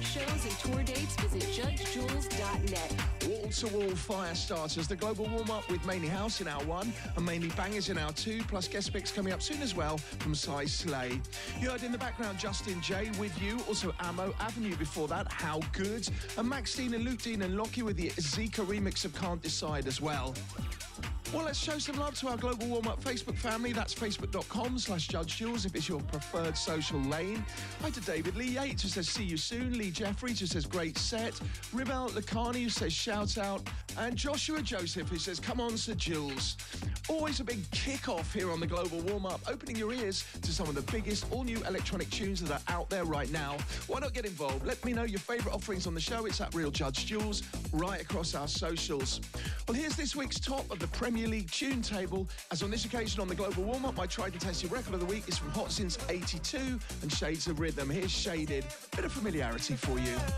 shows and tour dates, visit judgejules.net. Wall-to-wall fire starters, the global warm-up with mainly house in hour 1 and mainly bangers in hour 2, plus guest picks coming up soon as well from Cy Slay. You heard in the background Justin J with You, also Ammo Avenue before that, How Good, and Max Dean and Luke Dean and Lockie with the Zika remix of Can't Decide as well. Well, let's show some love to our Global Warm-Up Facebook family. That's facebook.com/JudgeJules if it's your preferred social lane. Hi to David Lee Yates, who says, see you soon. Lee Jeffries, who says, great set. Ribel Lacani, who says, shout out. And Joshua Joseph, who says, come on, Sir Jules. Always a big kick-off here on the Global Warm-Up, opening your ears to some of the biggest all-new electronic tunes that are out there right now. Why not get involved? Let me know your favourite offerings on the show. It's at Real Judge Jules, right across our socials. Well, here's this week's top of the Premier League tune table. As on this occasion on the Global Warm-Up, my tried and tested record of the week is from Hot Since 82 and Shades of Rhythm. Here's Shaded. Bit of familiarity for you.